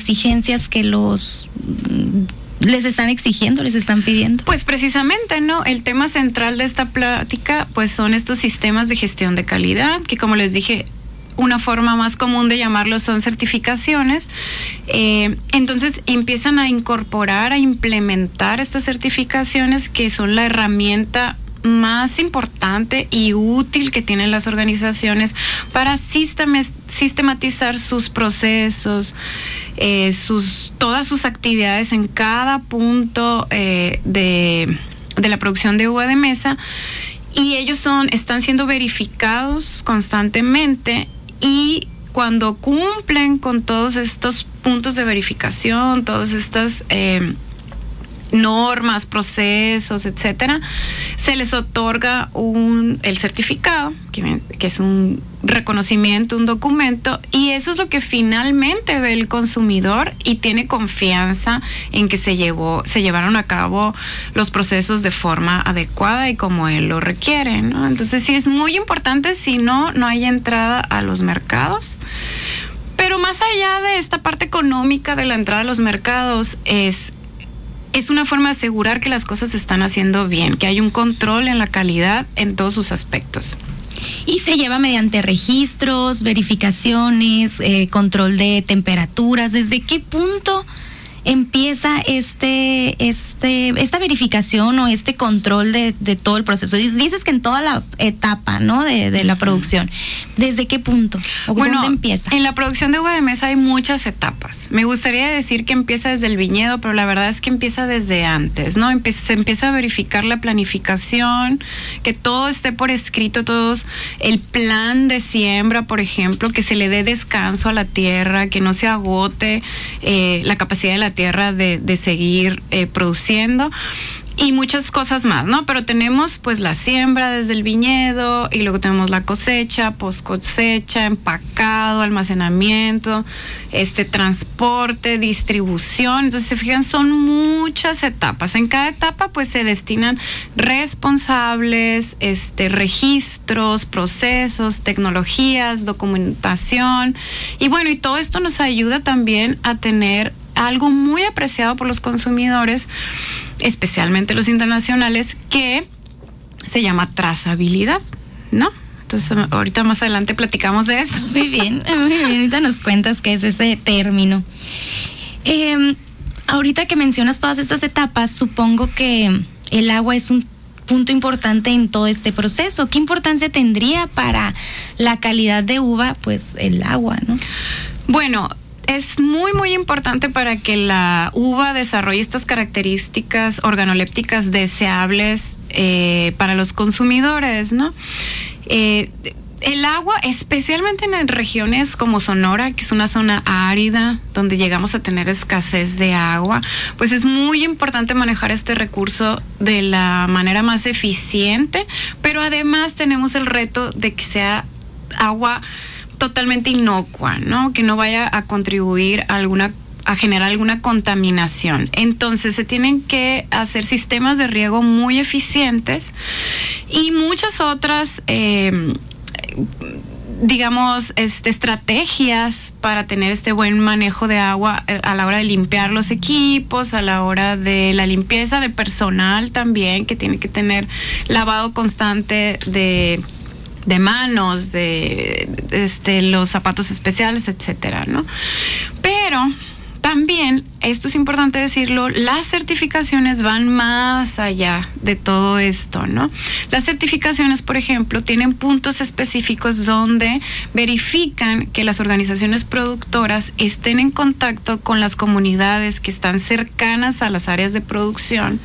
exigencias que les están exigiendo, les están pidiendo? Pues precisamente, ¿no? El tema central de esta plática, pues son estos sistemas de gestión de calidad, que como les dije, una forma más común de llamarlo son certificaciones. Entonces empiezan a incorporar, a implementar estas certificaciones, que son la herramienta más importante y útil que tienen las organizaciones para sistematizar sus procesos, todas sus actividades en cada punto de la producción de uva de mesa, y ellos están siendo verificados constantemente, y cuando cumplen con todos estos puntos de verificación, todas estas normas, procesos, etcétera, se les otorga el certificado, que es un reconocimiento, un documento, y eso es lo que finalmente ve el consumidor y tiene confianza en que se llevaron a cabo los procesos de forma adecuada y como él lo requiere, ¿no? Entonces sí es muy importante, si no hay entrada a los mercados. Pero más allá de esta parte económica de la entrada a los mercados, es una forma de asegurar que las cosas se están haciendo bien, que hay un control en la calidad en todos sus aspectos. Y se lleva mediante registros, verificaciones, control de temperaturas. ¿Desde qué punto empieza esta verificación o este control de todo el proceso? Dices que en toda la etapa, ¿no?, de la producción. ¿Desde qué punto? ¿O dónde empieza? En la producción de uva de mesa hay muchas etapas. Me gustaría decir que empieza desde el viñedo, pero la verdad es que empieza desde antes, ¿no? Se empieza a verificar la planificación, que todo esté por escrito, el plan de siembra, por ejemplo, que se le dé descanso a la tierra, que no se agote la capacidad de la tierra de seguir produciendo, y muchas cosas más, ¿no? Pero tenemos pues la siembra desde el viñedo, y luego tenemos la cosecha, post cosecha, empacado, almacenamiento, transporte, distribución. Entonces, se fijan, son muchas etapas. En cada etapa pues se destinan responsables, registros, procesos, tecnologías, documentación, y bueno, y todo esto nos ayuda también a tener algo muy apreciado por los consumidores, especialmente los internacionales, que se llama trazabilidad, ¿no? Entonces, ahorita más adelante platicamos de eso. Muy bien. Ahorita nos cuentas qué es ese término. Ahorita que mencionas todas estas etapas, supongo que el agua es un punto importante en todo este proceso. ¿Qué importancia tendría para la calidad de uva, pues, el agua, ¿no? Bueno, es muy, muy importante para que la uva desarrolle estas características organolépticas deseables para los consumidores, ¿no? El agua, especialmente en regiones como Sonora, que es una zona árida, donde llegamos a tener escasez de agua, pues es muy importante manejar este recurso de la manera más eficiente, pero además tenemos el reto de que sea agua totalmente inocua, ¿no? Que no vaya a contribuir a generar alguna contaminación. Entonces se tienen que hacer sistemas de riego muy eficientes y muchas otras estrategias para tener este buen manejo de agua a la hora de limpiar los equipos, a la hora de la limpieza del personal también, que tiene que tener lavado constante de manos, de los zapatos especiales, etcétera, ¿no? Pero también, esto es importante decirlo, las certificaciones van más allá de todo esto, ¿no? Las certificaciones, por ejemplo, tienen puntos específicos donde verifican que las organizaciones productoras estén en contacto con las comunidades que están cercanas a las áreas de producción,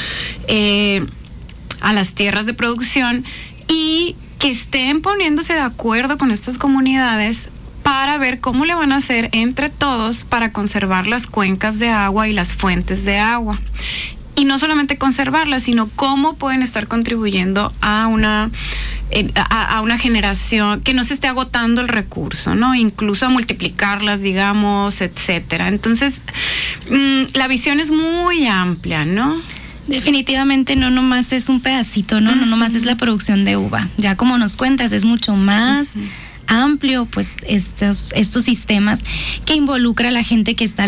a las tierras de producción, y que estén poniéndose de acuerdo con estas comunidades para ver cómo le van a hacer entre todos para conservar las cuencas de agua y las fuentes de agua. Y no solamente conservarlas, sino cómo pueden estar contribuyendo a una generación que no se esté agotando el recurso, ¿no? Incluso a multiplicarlas, digamos, etcétera. Entonces, la visión es muy amplia, ¿no? Definitivamente no nomás es un pedacito, ¿no? No nomás es la producción de uva. Ya como nos cuentas, es mucho más amplio, pues, estos sistemas que involucra a la gente que está